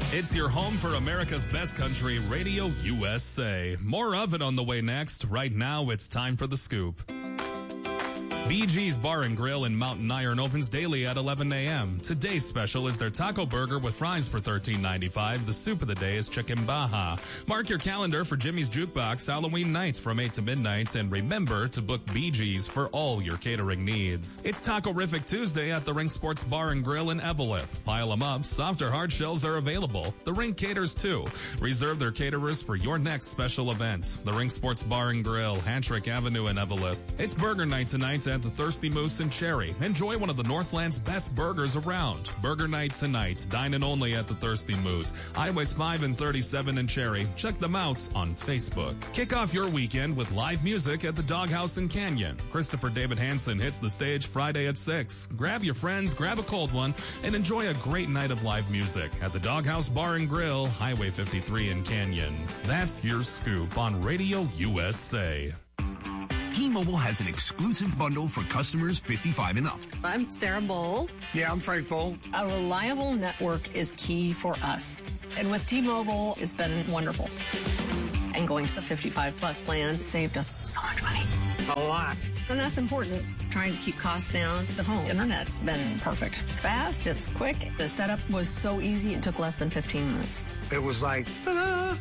It's your home for America's best country, Radio USA. More of it on the way next. Right now, it's time for The Scoop. BG's Bar and Grill in Mountain Iron opens daily at 11 a.m. Today's special is their taco burger with fries for $13.95. The soup of the day is chicken baja. Mark your calendar for Jimmy's Jukebox Halloween nights from 8 to midnight, and remember to book BG's for all your catering needs. It's Taco-rific Tuesday at the Ring Sports Bar and Grill in Eveleth. Pile them up. Soft or hard shells are available. The Ring caters too. Reserve their caterers for your next special event. The Ring Sports Bar and Grill, Hantrick Avenue in Eveleth. It's burger night tonight at the Thirsty Moose in Cherry. Enjoy one of the Northland's best burgers around. Burger night tonight. Dine in only at the Thirsty Moose. Highways 5 and 37 in Cherry. Check them out on Facebook. Kick off your weekend with live music at the Doghouse in Canyon. Christopher David Hansen hits the stage Friday at 6. Grab your friends, grab a cold one, and enjoy a great night of live music at the Doghouse Bar and Grill, Highway 53 in Canyon. That's your scoop on Radio USA. T-Mobile has an exclusive bundle for customers 55 and up. I'm Sarah Bowl. Yeah, I'm Frank Bowl. A reliable network is key for us. And with T-Mobile, it's been wonderful. And going to the 55-plus plan saved us so much money. A lot. And that's important. Trying to keep costs down. The home internet's been perfect. It's fast, it's quick. The setup was so easy, it took less than 15 minutes. It was like, ta-da!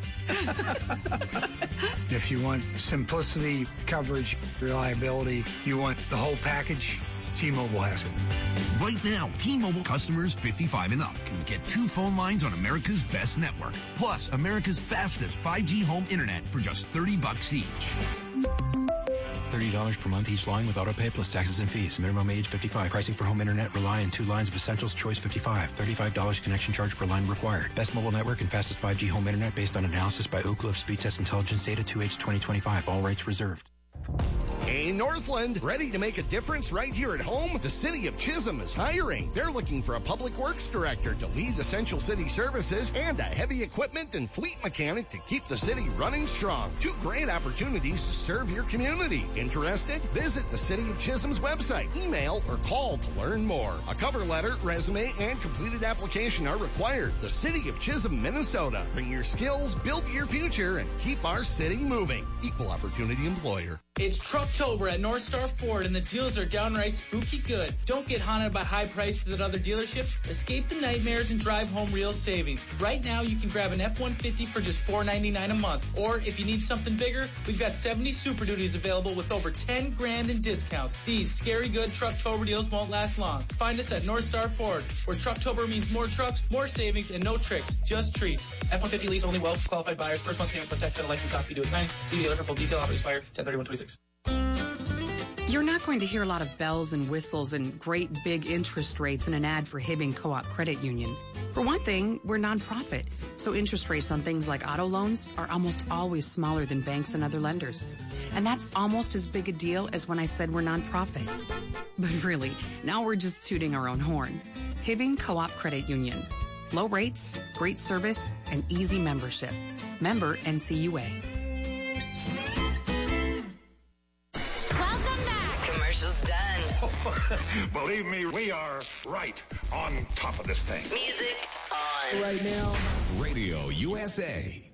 If you want simplicity, coverage, reliability, you want the whole package, T-Mobile has it. Right now, T-Mobile customers 55 and up can get 2 phone lines on America's best network, plus America's fastest 5G home internet for just $30 each. $30 per month each line with autopay plus taxes and fees. Minimum age 55. Pricing for home internet rely on 2 lines of Essentials Choice 55. $35 connection charge per line required. Best mobile network and fastest 5G home internet based on analysis by Ookla of Speed Test Intelligence data 2H 2025. All rights reserved. Hey, Northland, ready to make a difference right here at home? The City of Chisholm is hiring. They're looking for a public works director to lead essential city services and a heavy equipment and fleet mechanic to keep the city running strong. 2 great opportunities to serve your community. Interested? Visit the City of Chisholm's website, email, or call to learn more. A cover letter, resume, and completed application are required. The City of Chisholm, Minnesota. Bring your skills, build your future, and keep our city moving. Equal opportunity employer. It's Trucktober at North Star Ford, and the deals are downright spooky good. Don't get haunted by high prices at other dealerships. Escape the nightmares and drive home real savings. Right now, you can grab an F-150 for just $499 a month. Or if you need something bigger, we've got 70 Super Duties available with over $10 grand in discounts. These scary good Trucktober deals won't last long. Find us at North Star Ford, where Trucktober means more trucks, more savings, and no tricks, just treats. F-150 lease only, well-qualified buyers. First month's payment plus tax and a license copy due at signing. See dealer for full detail. Offer expire 10/31/26. You're not going to hear a lot of bells and whistles and great big interest rates in an ad for Hibbing Co-op Credit Union. For one thing, we're nonprofit, so interest rates on things like auto loans are almost always smaller than banks and other lenders. And that's almost as big a deal as when I said we're nonprofit. But really, now we're just tooting our own horn. Hibbing Co-op Credit Union. Low rates, great service, and easy membership. Member NCUA. Believe me, we are right on top of this thing. Music on. Right now, Radio USA.